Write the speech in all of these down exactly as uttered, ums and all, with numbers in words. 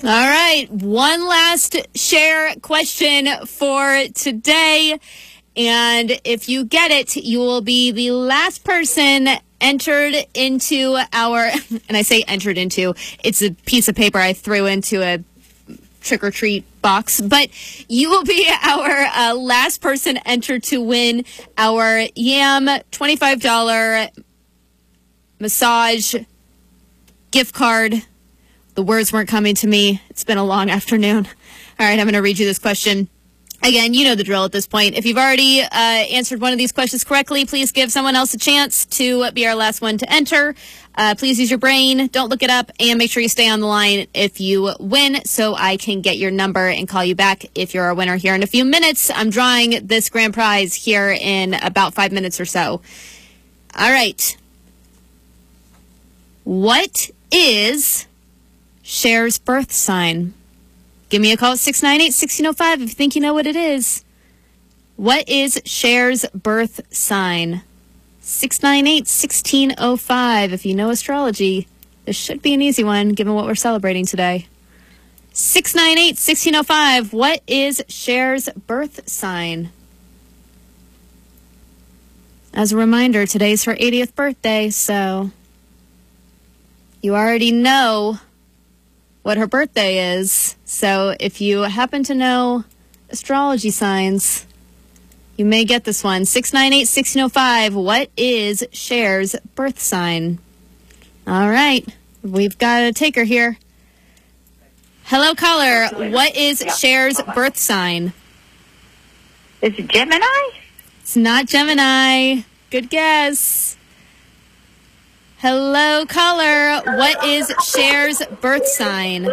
All right. One last share question for today. And if you get it, you will be the last person entered into our, and I say entered into, it's a piece of paper I threw into a trick-or-treat box, but you will be our uh, last person entered to win our Yam twenty-five dollars massage gift card. The words weren't coming to me. It's been a long afternoon. All right, I'm going to read you this question. Again, you know the drill at this point. If you've already uh, answered one of these questions correctly, please give someone else a chance to be our last one to enter. Uh, please use your brain. Don't look it up. And make sure you stay on the line if you win so I can get your number and call you back if you're a winner here in a few minutes. I'm drawing this grand prize here in about five minutes or so. All right. What is Cher's birth sign? Give me a call at six nine eight, one six zero five if you think you know what it is. What is Cher's birth sign? six nine eight, one six zero five. If you know astrology, this should be an easy one given what we're celebrating today. six nine eight, one six zero five. What is Cher's birth sign? As a reminder, today's her eightieth birthday, so you already know what her birthday is. So if you happen to know astrology signs, you may get this one. six nine eight, one six zero five. What is Cher's birth sign? All right. We've got a taker here. Hello, caller. What is Cher's birth sign? Is it Gemini? It's not Gemini. Good guess. Hello, caller. What is Cher's birth sign?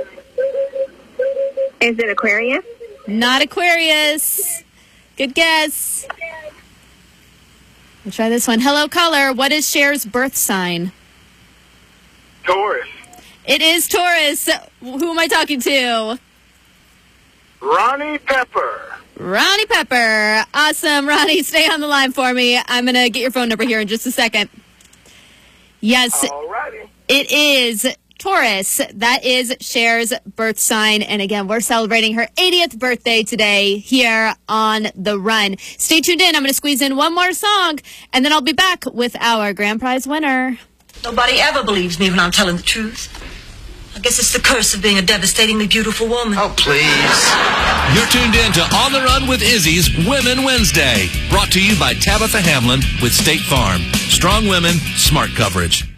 Is it Aquarius? Not Aquarius. Good guess. We'll try this one. Hello, caller. What is Cher's birth sign? Taurus. It is Taurus. Who am I talking to? Ronnie Pepper. Ronnie Pepper. Awesome. Ronnie, stay on the line for me. I'm going to get your phone number here in just a second. Yes, Alrighty. It is Taurus. That is Cher's birth sign. And again, we're celebrating her eightieth birthday today here on The Run. Stay tuned in. I'm going to squeeze in one more song, and then I'll be back with our grand prize winner. Nobody ever believes me when I'm telling the truth. I guess it's the curse of being a devastatingly beautiful woman. Oh, please. You're tuned in to On the Run with Izzy's Women Wednesday. Brought to you by Tabitha Hamlin with State Farm. Strong women, smart coverage.